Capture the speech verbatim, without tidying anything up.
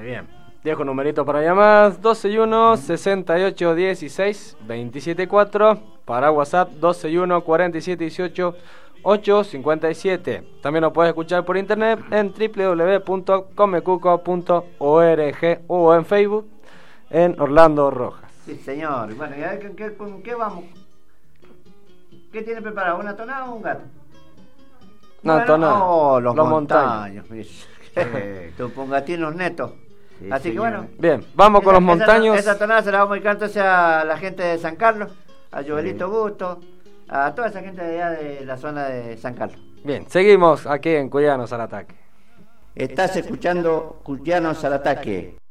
Muy bien. Dejo un numerito para llamadas: doce y uno, sesenta y ocho, dieciséis, veintisiete cuatro. Para WhatsApp: doce y uno, cuarenta y siete, dieciocho, ocho cincuenta y siete. También nos puedes escuchar por internet en doble u doble u doble u punto comecuco punto org o en Facebook en Orlando Rojas. Sí, señor. Bueno, ¿y a ver, ¿con qué, con qué vamos? ¿Qué tiene preparado? ¿Una tonada o un gato? Una Bueno, tonada. oh, los, Los montaños. Eh, tu pongatinos netos. Sí, Así señor. que bueno. Bien, vamos con esa, los montaños. Esa, esa tonada se la vamos a dedicar entonces a la gente de San Carlos, a Joelito Sí. Busto, a toda esa gente de allá de la zona de San Carlos. Bien, seguimos aquí en Cuyanos al Ataque. Estás escuchando Cuyanos al Ataque.